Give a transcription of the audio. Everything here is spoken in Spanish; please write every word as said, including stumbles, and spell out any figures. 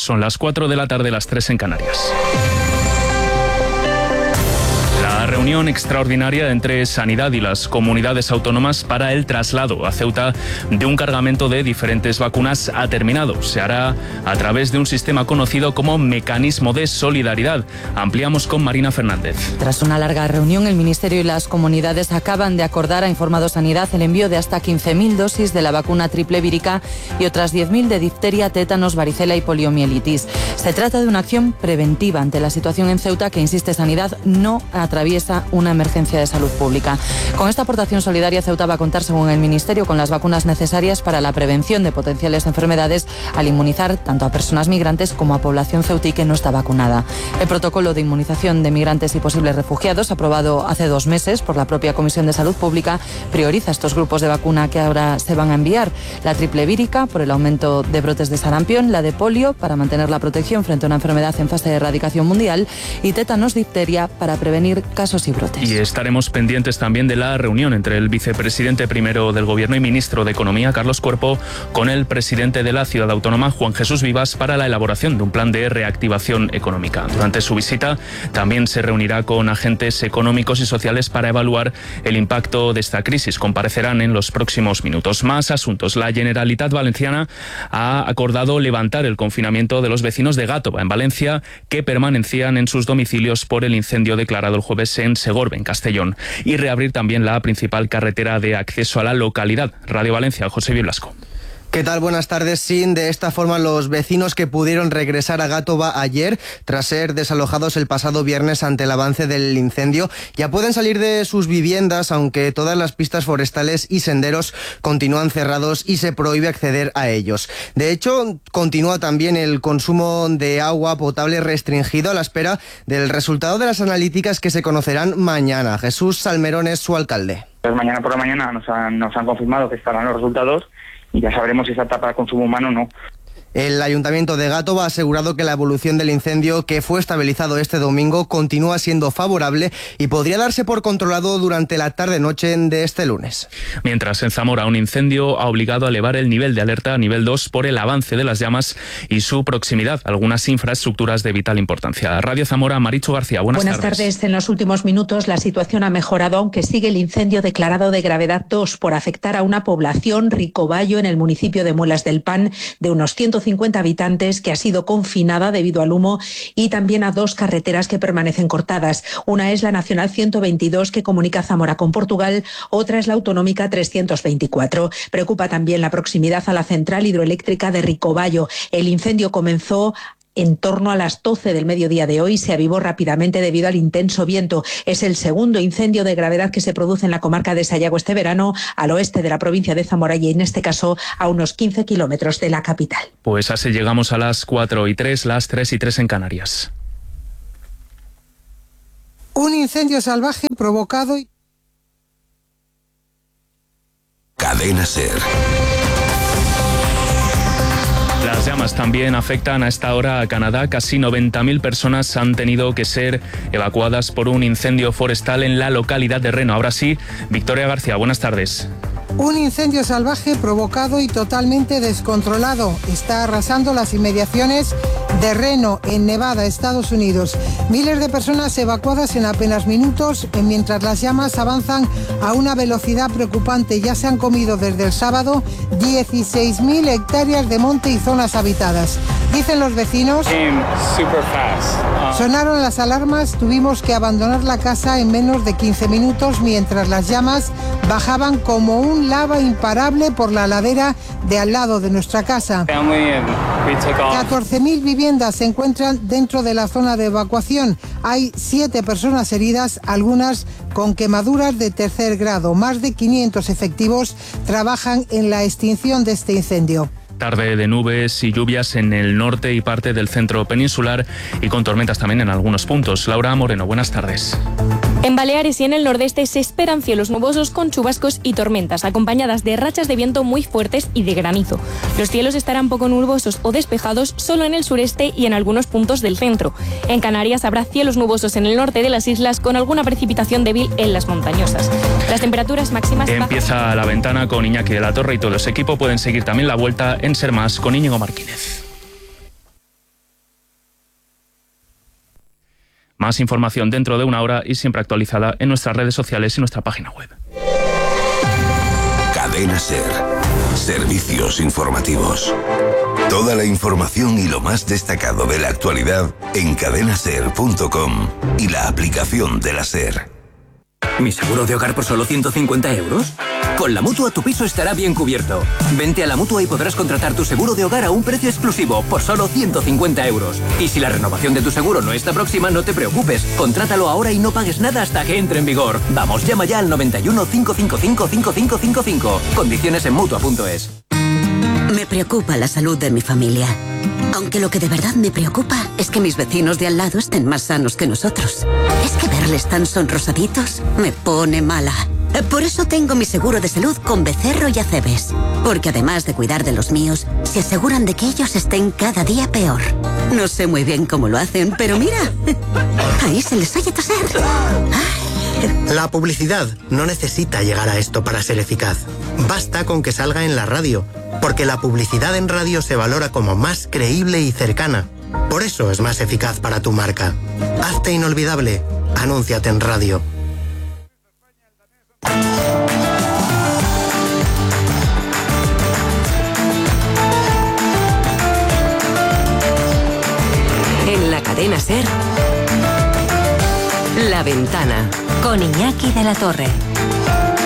Son las cuatro de la tarde, las tres en Canarias. La reunión extraordinaria entre Sanidad y las comunidades autónomas para el traslado a Ceuta de un cargamento de diferentes vacunas ha terminado. Se hará a través de un sistema conocido como Mecanismo de Solidaridad. Ampliamos con Marina Fernández. Tras una larga reunión, el Ministerio y las comunidades acaban de acordar, ha informado Sanidad, el envío de hasta quince mil dosis de la vacuna triple vírica y otras diez mil de difteria, tétanos, varicela y poliomielitis. Se trata de una acción preventiva ante la situación en Ceuta que, insiste Sanidad, no atraviesa una emergencia de salud pública. Con esta aportación solidaria, Ceuta va a contar, según el Ministerio, con las vacunas necesarias para la prevención de potenciales enfermedades al inmunizar tanto a personas migrantes como a población ceutí que no está vacunada. El protocolo de inmunización de migrantes y posibles refugiados, aprobado hace dos meses por la propia Comisión de Salud Pública, prioriza estos grupos de vacuna que ahora se van a enviar. La triple vírica, por el aumento de brotes de sarampión, la de polio, para mantener la protección frente a una enfermedad en fase de erradicación mundial, y tétanos, difteria, para prevenir casos y brotes. Y estaremos pendientes también de la reunión entre el vicepresidente primero del Gobierno y ministro de Economía, Carlos Cuerpo, con el presidente de la Ciudad Autónoma, Juan Jesús Vivas, para la elaboración de un plan de reactivación económica. Durante su visita también se reunirá con agentes económicos y sociales para evaluar el impacto de esta crisis. Comparecerán en los próximos minutos. Más asuntos. La Generalitat Valenciana ha acordado levantar el confinamiento de los vecinos de Gàtova, en Valencia, que permanecían en sus domicilios por el incendio declarado el jueves en Segorbe, en Castellón, y reabrir también la principal carretera de acceso a la localidad. Radio Valencia, José Blasco. ¿Qué tal? Buenas tardes. Sí, de esta forma los vecinos que pudieron regresar a Gàtova ayer, tras ser desalojados el pasado viernes ante el avance del incendio, ya pueden salir de sus viviendas, aunque todas las pistas forestales y senderos continúan cerrados y se prohíbe acceder a ellos. De hecho, continúa también el consumo de agua potable restringido a la espera del resultado de las analíticas que se conocerán mañana. Jesús Salmerón es su alcalde. Pues mañana por la mañana nos han, nos han confirmado que estarán los resultados y ya sabremos si esa etapa de consumo humano o no. El Ayuntamiento de Gàtova ha asegurado que la evolución del incendio, que fue estabilizado este domingo, continúa siendo favorable y podría darse por controlado durante la tarde-noche de este lunes. Mientras, en Zamora, un incendio ha obligado a elevar el nivel de alerta a nivel dos por el avance de las llamas y su proximidad a algunas infraestructuras de vital importancia. Radio Zamora, Marichu García, buenas, buenas tardes. Buenas tardes. En los últimos minutos la situación ha mejorado, aunque sigue el incendio declarado de gravedad dos por afectar a una población, Ricobayo, en el municipio de Muelas del Pan, de unos ciento cincuenta habitantes, que ha sido confinada debido al humo, y también a dos carreteras que permanecen cortadas. Una es la Nacional ciento veintidós, que comunica Zamora con Portugal, otra es la Autonómica trescientos veinticuatro. Preocupa también la proximidad a la central hidroeléctrica de Ricobayo. El incendio comenzó en torno a las doce del mediodía de hoy, se avivó rápidamente debido al intenso viento. Es el segundo incendio de gravedad que se produce en la comarca de Sayago este verano, al oeste de la provincia de Zamora y en este caso a unos quince kilómetros de la capital. Pues así llegamos a las cuatro y tres, las tres y tres en Canarias. Un incendio salvaje provocado... Cadena SER. Las llamas también afectan a esta hora a Canadá. Casi noventa mil personas han tenido que ser evacuadas por un incendio forestal en la localidad de Reno. Ahora sí, Victoria García, buenas tardes. Un incendio salvaje provocado y totalmente descontrolado está arrasando las inmediaciones de Reno, en Nevada, Estados Unidos. Miles de personas evacuadas en apenas minutos, mientras las llamas avanzan a una velocidad preocupante. Ya se han comido desde el sábado dieciséis mil hectáreas de monte y zonas habitadas. Dicen los vecinos, sonaron las alarmas, tuvimos que abandonar la casa en menos de quince minutos mientras las llamas bajaban como un lava imparable por la ladera de al lado de nuestra casa. catorce mil viviendas se encuentran dentro de la zona de evacuación. Hay siete personas heridas, algunas con quemaduras de tercer grado. Más de quinientos efectivos trabajan en la extinción de este incendio. Tarde de nubes y lluvias en el norte y parte del centro peninsular y con tormentas también en algunos puntos. Laura Moreno, buenas tardes. En Baleares y en el nordeste se esperan cielos nubosos con chubascos y tormentas, acompañadas de rachas de viento muy fuertes y de granizo. Los cielos estarán poco nubosos o despejados solo en el sureste y en algunos puntos del centro. En Canarias habrá cielos nubosos en el norte de las islas con alguna precipitación débil en las montañosas. Las temperaturas máximas... Empieza la ventana con Iñaki de la Torre y todo ese equipo pueden seguir también la vuelta en Ser Más con Íñigo Martínez. Más información dentro de una hora y siempre actualizada en nuestras redes sociales y nuestra página web. Cadena SER. Servicios informativos. Toda la información y lo más destacado de la actualidad en cadena ser punto com y la aplicación de la SER. ¿Mi seguro de hogar por solo ciento cincuenta euros? Con la Mutua tu piso estará bien cubierto. Vente a la Mutua y podrás contratar tu seguro de hogar a un precio exclusivo por solo ciento cincuenta euros. Y si la renovación de tu seguro no está próxima, no te preocupes. Contrátalo ahora y no pagues nada hasta que entre en vigor. Vamos, llama ya al noventa y uno, cinco cinco cinco, cinco cinco cinco cinco. Condiciones en Mutua punto es. Me preocupa la salud de mi familia. Aunque lo que de verdad me preocupa es que mis vecinos de al lado estén más sanos que nosotros. Es que verles tan sonrosaditos me pone mala. Por eso tengo mi seguro de salud con Becerro y Acebes. Porque además de cuidar de los míos, se aseguran de que ellos estén cada día peor. No sé muy bien cómo lo hacen, pero mira, ahí se les oye toser. La publicidad no necesita llegar a esto para ser eficaz. Basta con que salga en la radio, porque la publicidad en radio se valora como más creíble y cercana. Por eso es más eficaz para tu marca. Hazte inolvidable. Anúnciate en radio. En la cadena SER, La Ventana, con Iñaki de la Torre.